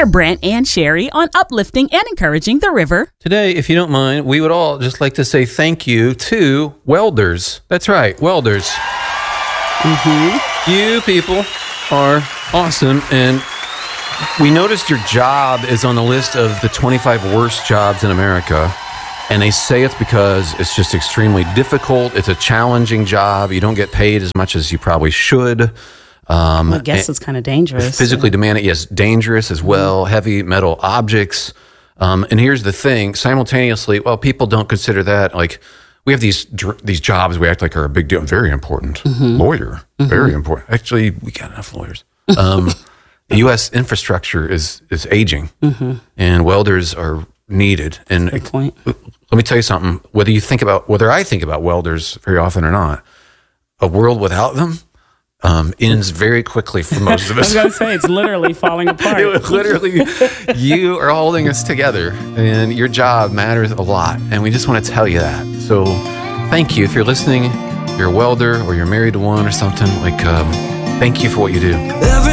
They're Brent and Sherry on uplifting and encouraging the river. Today, if you don't mind, we would all just like to say thank you to welders. That's right, welders. You people are awesome, and we noticed your job is on the list of the 25 worst jobs in America, and they say it's because it's just extremely difficult. It's a challenging job. You don't get paid as much as you probably should. I guess it's kind of dangerous. Physically demanding, yes, dangerous as well, heavy metal objects. And here's the thing, simultaneously, well, people don't consider that, like, we have these jobs we act like are a big deal, very important. Lawyer, very important. Actually, we got enough lawyers. The U.S. infrastructure is aging, and welders are needed. And Good point. let me tell you something, whether I think about welders very often or not, a world without them ends very quickly for most of I was us. going to say, it's literally falling apart. Literally, you are holding us together, and your job matters a lot, and we just want to tell you that. So thank you. If you're listening, you're a welder or you're married to one or something, like, thank you for what you do.